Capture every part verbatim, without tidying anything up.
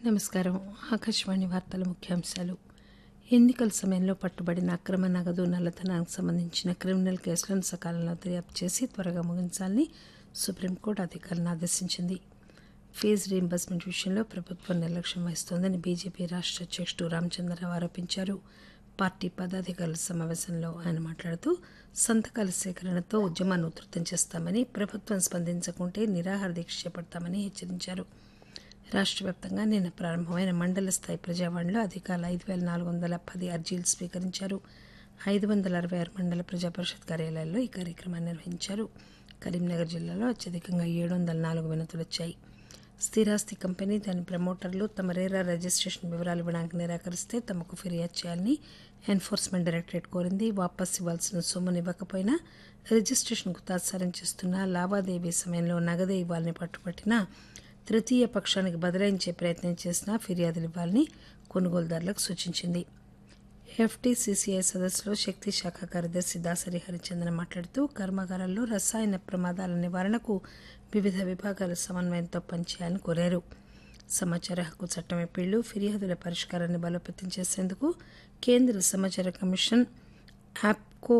నమస్కారం. ఆకాశవాణి వార్తల ముఖ్యాంశాలు. ఎన్నికల సమయంలో పట్టుబడిన అక్రమ నగదు, నల్లధనానికి సంబంధించిన క్రిమినల్ కేసులను సకాలంలో దర్యాప్తు చేసి త్వరగా ముగించాలని సుప్రీంకోర్టు అధికారులను ఆదేశించింది. ఫీజు రీయింబర్స్మెంట్ విషయంలో ప్రభుత్వం నిర్లక్ష్యం వహిస్తోందని బీజేపీ రాష్ట్ర అధ్యక్షుడు రామచంద్రరావు ఆరోపించారు. పార్టీ పదాధికారుల సమావేశంలో ఆయన మాట్లాడుతూ సంతకాల సేకరణతో ఉద్యమాన్ని ఉధృతం చేస్తామని, ప్రభుత్వం స్పందించకుంటే నిరాహార దీక్ష చేపడతామని హెచ్చరించారు. రాష్ట్ర వ్యాప్తంగా నిన్న ప్రారంభమైన మండల స్థాయి ప్రజావాణిలో అధికారులు ఐదు వేల నాలుగు వందల పది అర్జీలు స్వీకరించారు. ఐదు వందల అరవై ఆరు మండల ప్రజాపరిషత్ కార్యాలయాల్లో ఈ కార్యక్రమాన్ని నిర్వహించారు. కరీంనగర్ జిల్లాలో అత్యధికంగా ఏడు వందల నాలుగు వినతులు వచ్చాయి. స్థిరాస్తి కంపెనీ, దాని ప్రమోటర్లు తమ రేరా రిజిస్ట్రేషన్ వివరాలు ఇవ్వడానికి నిరాకరిస్తే తమకు ఫిర్యాదు చేయాలని ఎన్ఫోర్స్మెంట్ డైరెక్టరేట్ కోరింది. వాపస్ ఇవ్వాల్సిన సొమ్మును ఇవ్వకపోయినా రిజిస్ట్రేషన్కు తాత్సారం చేస్తున్నా, లావాదేవీ సమయంలో నగదే ఇవ్వాలని పట్టుబట్టినా, తృతీయ పక్షానికి బదలాయించే ప్రయత్నం చేసినా ఫిర్యాదులు ఇవ్వాలని కొనుగోలుదారులకు సూచించింది. ఎఫ్టీసీసీఐ సదస్సులో శక్తి శాఖ కార్యదర్శి దాసరి హరిచందన్ మాట్లాడుతూ కర్మాగారాల్లో రసాయన ప్రమాదాల నివారణకు వివిధ విభాగాల సమన్వయంతో పనిచేయాలని కోరారు. సమాచార హక్కు చట్టం ఎప్పిళ్లు ఫిర్యాదుల పరిష్కారాన్ని బలోపేతం చేసేందుకు కేంద్ర సమాచార కమిషన్ యాప్కో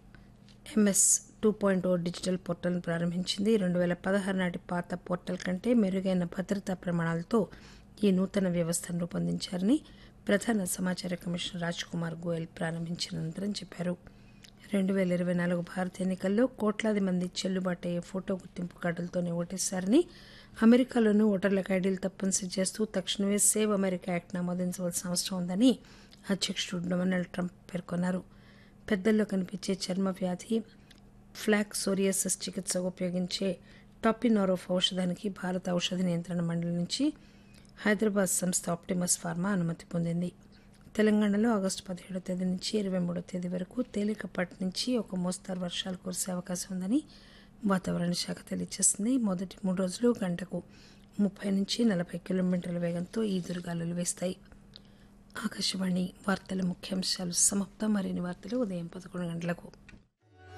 ఎంఎస్ టూ పాయింట్ ఓ డిజిటల్ పోర్టల్ను ప్రారంభించింది. రెండు వేల పదహారు నాటి పాత పోర్టల్ కంటే మెరుగైన భద్రతా ప్రమాణాలతో ఈ నూతన వ్యవస్థను రూపొందించారని ప్రధాన సమాచార కమిషనర్ రాజ్ కుమార్ గోయల్ ప్రారంభించిన అనంతరం చెప్పారు. రెండు వేల ఇరవై నాలుగు భారత ఎన్నికల్లో కోట్లాది మంది చెల్లుబాటు అయ్యే ఫోటో గుర్తింపు కార్డులతోనే ఓటేశారని, అమెరికాలోనూ ఓటర్లకు ఐడీలు తప్పనిసరి చేస్తూ తక్షణమే సేవ్ అమెరికా యాక్ట్ను ఆమోదించవలసిన అవసరం ఉందని అధ్యక్షుడు డొనాల్డ్ ట్రంప్ పేర్కొన్నారు. పెద్దల్లో కనిపించే చర్మ వ్యాధి ఫ్లాక్ సోరియాసిస్ చికిత్సకు ఉపయోగించే టాపినోరోఫ్ ఔషధానికి భారత ఔషధ నియంత్రణ మండలి నుంచి హైదరాబాద్ సంస్థ ఆప్టిమస్ ఫార్మా అనుమతి పొందింది. తెలంగాణలో ఆగస్టు పదిహేడో తేదీ నుంచి ఇరవై మూడో తేదీ వరకు తేలికపాటి నుంచి ఒక మోస్తరు వర్షాలు కురిసే అవకాశం ఉందని వాతావరణ శాఖ తెలియజేసింది. మొదటి మూడు రోజులు గంటకు ముప్పై నుంచి నలభై కిలోమీటర్ల వేగంతో ఈ దుర్గాలులు వేస్తాయి. ఆకాశవాణి వార్తల ముఖ్యాంశాలు సమాప్తం. మరిన్ని వార్తలు ఉదయం పదకొండు గంటలకు.